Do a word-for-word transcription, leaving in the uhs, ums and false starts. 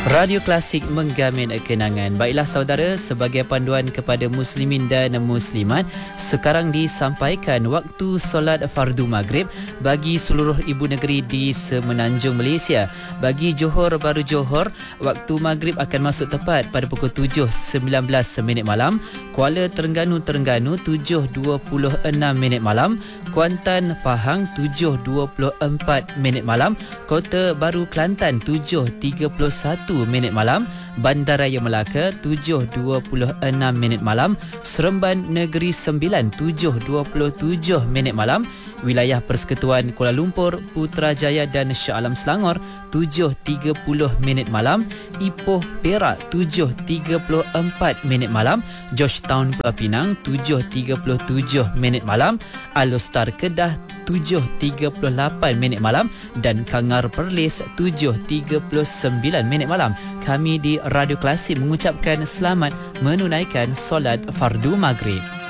Radio Klasik menggamin kenangan. Baiklah saudara, sebagai panduan kepada muslimin dan muslimat, sekarang disampaikan waktu solat fardu maghrib bagi seluruh ibu negeri di semenanjung Malaysia. Bagi Johor baru Johor, waktu maghrib akan masuk tepat pada pukul tujuh sembilan belas minit malam. Kuala Terengganu Terengganu tujuh dua puluh enam minit malam. Kuantan Pahang tujuh dua puluh empat minit malam. Kota Baru Kelantan tujuh tiga puluh satu minit malam. Bandaraya Melaka tujuh dua puluh enam minit malam. Seremban Negeri Sembilan tujuh dua puluh tujuh minit malam. Wilayah Persekutuan Kuala Lumpur, Putrajaya dan Shah Alam Selangor tujuh tiga puluh minit malam. Ipoh Perak tujuh tiga puluh empat minit malam. Georgetown Pulau Pinang tujuh tiga puluh tujuh minit malam. Alostar Kedah tujuh tiga puluh lapan minit malam dan Kangar Perlis tujuh tiga puluh sembilan minit malam. Kami di Radio Klasik mengucapkan selamat menunaikan solat fardu maghrib.